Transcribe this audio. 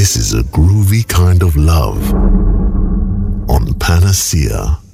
This is a groovy kind of love on Panacea.